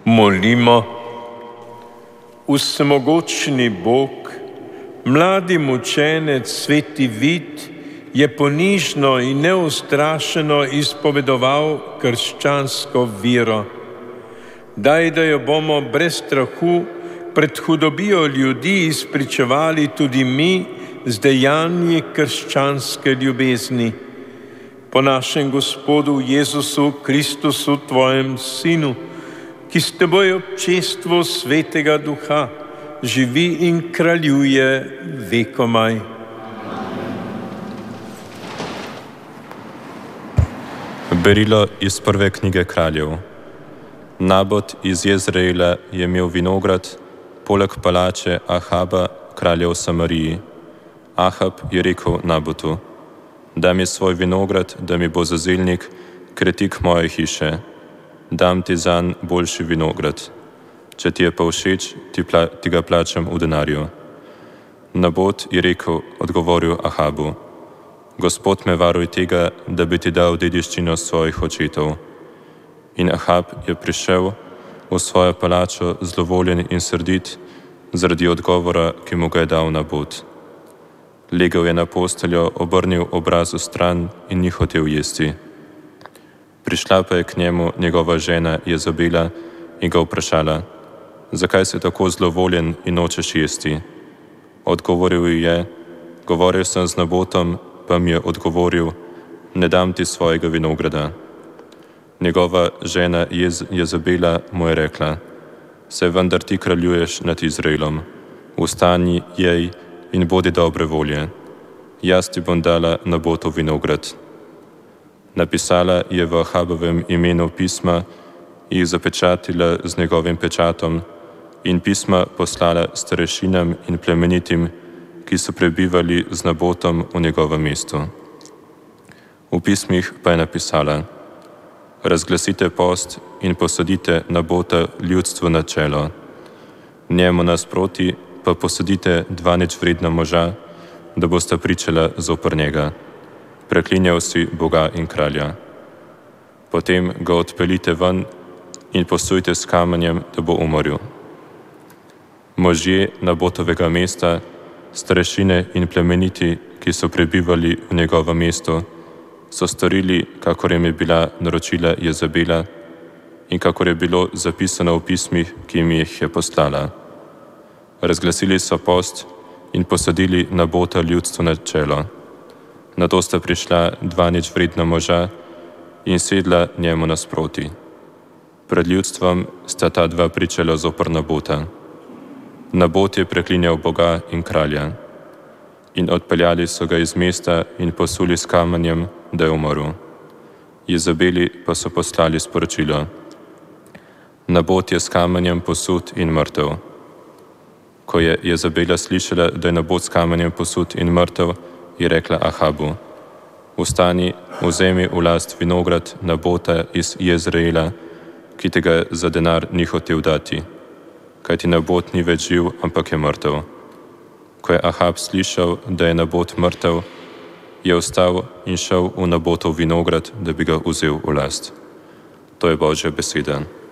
Molimo. Vsemogočni Bog, mladi mučenec sveti Vid je ponižno in neustrašeno izpovedoval krščansko vero. Daj, da jo bomo brez strahu pred hudobijo ljudi izpričevali tudi mi z dejanji krščanske ljubezni. Po našem Gospodu Jezusu Kristusu, Tvojem Sinu, ki s Teboj občestvu Svetega Duha živi in kraljuje vekomaj. Berilo iz prve knjige Kraljev. Nabot iz Jezreela je imel vinograd, poleg palače Ahaba, kralja v Samariji. Ahab je rekel Nabotu: daj mi svoj vinograd, da mi bo za zelnik kretik moje hiše. Dam ti zanj boljši vinograd. Če ti je pa všeč, ti ga plačam v denarju. Nabot je odgovoril Ahabu: Gospod me varuj tega, da bi ti dal dediščino svojih očetov. In Ahab je prišel v svojo palačo zlovoljen in srdit zaradi odgovora, ki mu ga je dal Nabot. Legel je na posteljo, obrnil obraz v stran in ni hotel jesti. Prišla pa je k njemu njegova žena Jezabela in ga vprašala: zakaj si tako zlovoljen in nočeš jesti? Odgovoril ji je: govoril sem z Nabotom, pa mi je odgovoril: ne dam ti svojega vinograda. Njegova žena Jezabela mu je rekla: saj vendar ti kraljuješ nad Izraelom. Vstani, jej in bodi dobre volje. Jaz ti bom dala Nabotov vinograd. Napisala je v Ahabovem imenu pisma, jih zapečatila z njegovim pečatom in pisma poslala starešinam in plemenitim, ki so prebivali z Nabotom v njegovem mestu. V pismih pa je napisala: razglasite post in posadite Nabota ljudstvu na čelo. Njemu nasproti pa posadite dva ničvredna moža, da bosta pričala zoper njega. Preklinjal si Boga in kralja. Potem ga odpeljite ven in posujte s kamenjem, da bo umrl. Možje Nabotovega mesta, starešine in plemeniti, ki so prebivali v njegovem mestu, so storili, kakor jim je bila naročila Jezabela in kakor je bilo zapisano v pismih, ki jim jih je poslala. Razglasili so post in posadili Nabota ljudstvu na čelo. Nato sta prišla dva ničvredna moža in sedla njemu nasproti. Pred ljudstvom sta ta dva pričala zoper Nabota. Nabot je preklinjal Boga in kralja. In odpeljali so ga iz mesta in posuli s kamenjem, da je umrl. Jezabeli pa so poslali sporočilo: Nabot je s kamenjem posut in mrtev. Ko je Jezabela slišala, da je Nabot s kamenjem posut in mrtev, je rekla Ahabu: vstani, vzemi v last vinograd Nabota iz Jezreela, ki te ga za denar ni hotel dati, kajti Nabot ni več živ, ampak je mrtev. Ko je Ahab slišal, da je Nabot mrtev, je vstal in šel v Nabotov vinograd, da bi ga vzel v last. To je Božja beseda.